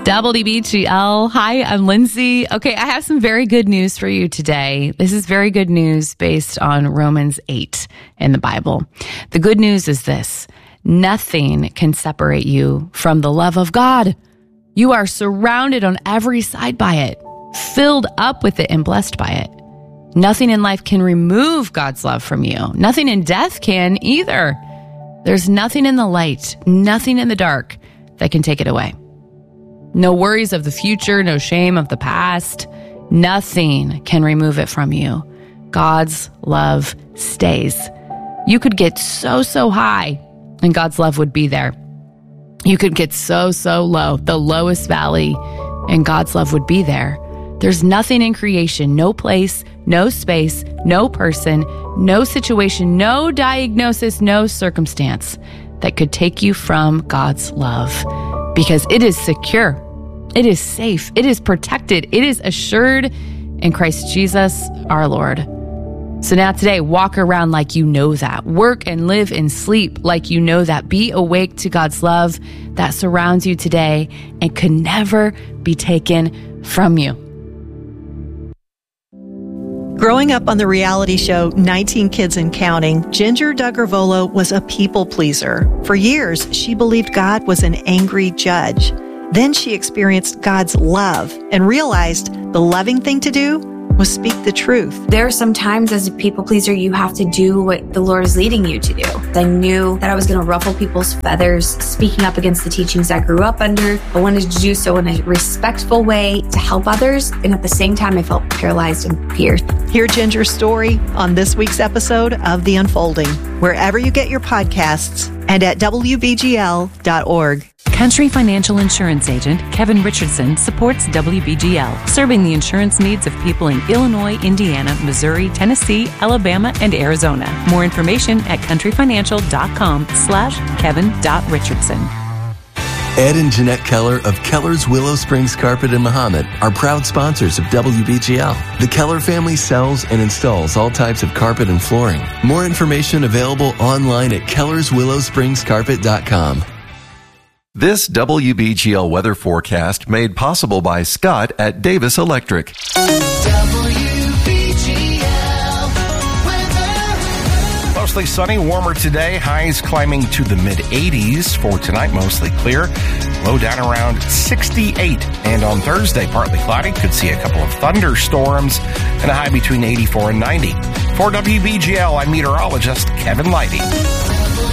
WBGL. Hi, I'm Lindsay. Okay, I have some very good news for you today. This is very good news based on Romans 8 in the Bible. The good news is this: nothing can separate you from the love of God. You are surrounded on every side by it, filled up with it and blessed by it. Nothing in life can remove God's love from you. Nothing in death can either. There's nothing in the light, nothing in the dark that can take it away. No worries of the future, no shame of the past. Nothing can remove it from you. God's love stays. You could get so high and God's love would be there. You could get so low, the lowest valley, and God's love would be there. There's nothing in creation, no place, no space, no person, no situation, no diagnosis, no circumstance that could take you from God's love, because it is secure, it is safe, it is protected, it is assured in Christ Jesus our Lord. So now today, walk around like you know that. Work and live and sleep like you know that. Be awake to God's love that surrounds you today and can never be taken from you. Growing up on the reality show 19 Kids and Counting, Ginger Duggar-Volo was a people pleaser. For years, she believed God was an angry judge. Then she experienced God's love and realized the loving thing to do was speak the truth. There are some times as a people pleaser, you have to do what the Lord is leading you to do. I knew that I was going to ruffle people's feathers, speaking up against the teachings I grew up under. I wanted to do so in a respectful way to help others. And at the same time, I felt paralyzed and feared. Hear Ginger's story on this week's episode of The Unfolding, wherever you get your podcasts and at WBGL.org. Country Financial Insurance Agent Kevin Richardson supports WBGL, serving the insurance needs of people in Illinois, Indiana, Missouri, Tennessee, Alabama, and Arizona. More information at countryfinancial.com/Kevin.Richardson. Ed and Jeanette Keller of Keller's Willow Springs Carpet in Mahomet are proud sponsors of WBGL. The Keller family sells and installs all types of carpet and flooring. More information available online at kellerswillowspringscarpet.com. This WBGL weather forecast made possible by Scott at Davis Electric. Mostly sunny, warmer today. Highs climbing to the mid-80s. For tonight, mostly clear. Low down around 68. And on Thursday, partly cloudy. Could see a couple of thunderstorms and a high between 84 and 90. For WBGL, I'm meteorologist Kevin Lighty.